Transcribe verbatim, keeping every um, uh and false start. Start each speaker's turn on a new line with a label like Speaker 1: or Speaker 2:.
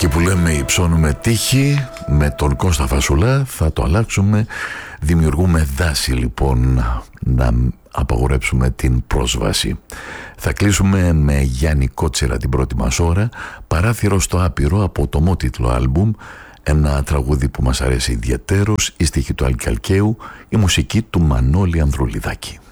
Speaker 1: Εκεί που λέμε υψώνουμε τύχη, με τον Κώστα Φασουλά θα το αλλάξουμε. Δημιουργούμε δάση λοιπόν, να απαγορέψουμε την πρόσβαση. Θα κλείσουμε με Γιάννη Κότσιρα την πρώτη μας ώρα. Παράθυρο στο άπειρο από το μότιτλο άλμπουμ. Ένα τραγούδι που μας αρέσει ιδιαιτέρως, η στίχη του Άλκη Αλκαίου, η μουσική του Μανώλη Ανδρουλιδάκη.